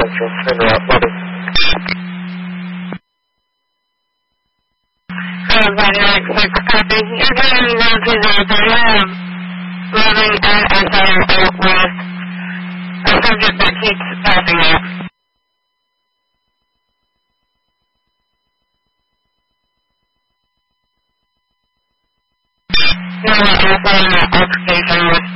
Central. Interrupt, buddy. Buddy, 6 copy. You're getting 1203, moving NSO with a subject that keeps passing out. You're also in an altercation with